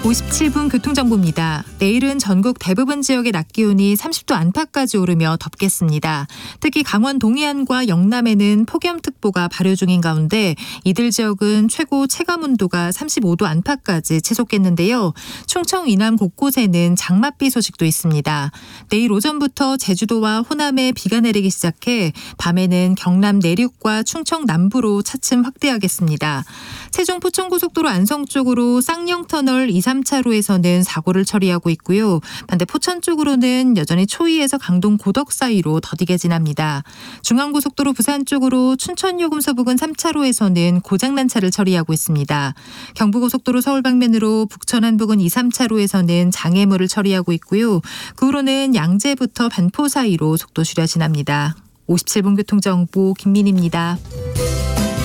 57분 교통정보입니다. 내일은 전국 대부분 지역의 낮 기온이 30도 안팎까지 오르며 덥겠습니다. 특히 강원 동해안과 영남에는 폭염특보가 발효 중인 가운데 이들 지역은 최고 체감온도가 35도 안팎까지 치솟겠는데요. 충청 이남 곳곳에는 장맛비 소식도 있습니다. 내일 오전부터 제주도와 호남에 비가 내리기 시작해 밤에는 경남 내륙과 충청 남부로 차츰 확대하겠습니다. 세종 포천고속도로 안성 쪽으로 쌍용터널 2, 3차로에서는 사고를 처리하고 있고요. 반대 포천 쪽으로는 여전히 초이에서 강동 고덕 사이로 더디게 지납니다. 중앙고속도로 부산 쪽으로 춘천요금소 부근 3차로에서는 고장난 차를 처리하고 있습니다. 경부고속도로 서울 방면으로 북천안 부근 2, 3차로에서는 장애물을 처리하고 있고요. 그 후로는 양재부터 반포 사이로 속도 줄여 지납니다. 57분 교통정보 김민희입니다.